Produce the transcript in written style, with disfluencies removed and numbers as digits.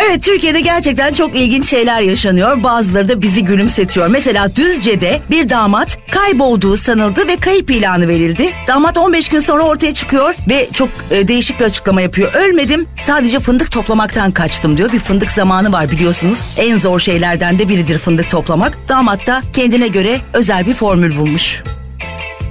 Evet, Türkiye'de gerçekten çok ilginç şeyler yaşanıyor. Bazıları da bizi gülümsetiyor. Mesela Düzce'de bir damat kaybolduğu sanıldı ve kayıp ilanı verildi. Damat 15 gün sonra ortaya çıkıyor ve çok değişik bir açıklama yapıyor. Ölmedim, sadece fındık toplamaktan kaçtım diyor. Bir fındık zamanı var biliyorsunuz. En zor şeylerden de biridir fındık toplamak. Damat da kendine göre özel bir formül bulmuş.